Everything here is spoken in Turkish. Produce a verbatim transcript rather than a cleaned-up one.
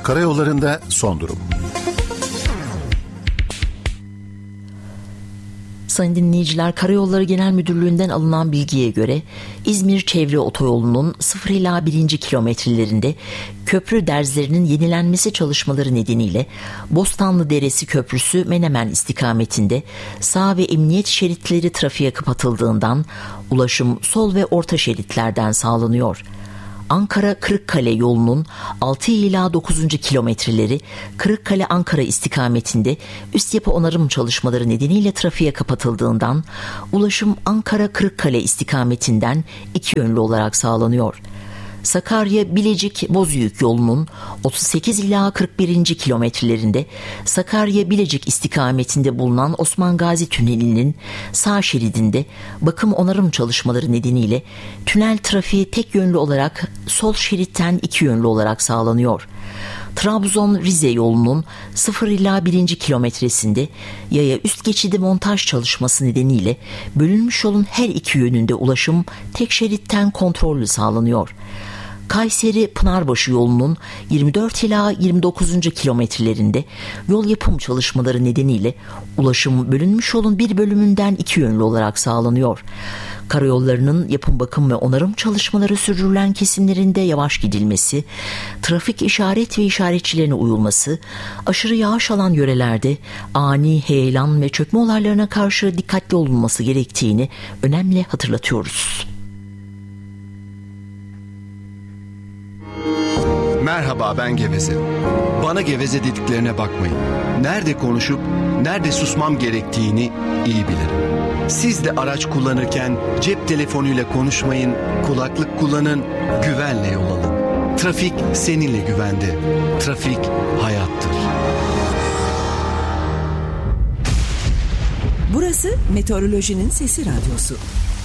Karayollarında son durum. Sayın dinleyiciler, Karayolları Genel Müdürlüğü'nden alınan bilgiye göre İzmir Çevre Otoyolu'nun sıfır ila birinci kilometrelerinde köprü derzlerinin yenilenmesi çalışmaları nedeniyle Bostanlı Deresi Köprüsü Menemen istikametinde sağ ve emniyet şeritleri trafiğe kapatıldığından ulaşım sol ve orta şeritlerden sağlanıyor. Ankara-Kırıkkale yolunun altı ila dokuzuncu kilometreleri Kırıkkale-Ankara istikametinde üst yapı onarım çalışmaları nedeniyle trafiğe kapatıldığından ulaşım Ankara-Kırıkkale istikametinden iki yönlü olarak sağlanıyor. Sakarya-Bilecik-Bozüyük yolunun otuz sekiz ila kırk birinci kilometrelerinde Sakarya-Bilecik istikametinde bulunan Osman Gazi Tüneli'nin sağ şeridinde bakım onarım çalışmaları nedeniyle tünel trafiği tek yönlü olarak sol şeritten iki yönlü olarak sağlanıyor. Trabzon-Rize yolunun sıfır ila birinci kilometresinde yaya üst geçidi montaj çalışması nedeniyle bölünmüş yolun her iki yönünde ulaşım tek şeritten kontrollü sağlanıyor. Kayseri-Pınarbaşı yolunun yirmi dört ila yirmi dokuzuncu kilometrelerinde yol yapım çalışmaları nedeniyle ulaşım bölünmüş yolun bir bölümünden iki yönlü olarak sağlanıyor. Karayollarının yapım bakım ve onarım çalışmaları sürdürülen kesimlerinde yavaş gidilmesi, trafik işaret ve işaretçilerine uyulması, aşırı yağış alan yörelerde ani heyelan ve çökme olaylarına karşı dikkatli olunması gerektiğini önemli hatırlatıyoruz. Merhaba, ben Geveze. Bana geveze dediklerine bakmayın. Nerede konuşup nerede susmam gerektiğini iyi bilirim. Siz de araç kullanırken cep telefonuyla konuşmayın, kulaklık kullanın, güvenle yol alın. Trafik seninle güvende. Trafik hayattır. Burası Meteorolojinin Sesi Radyosu.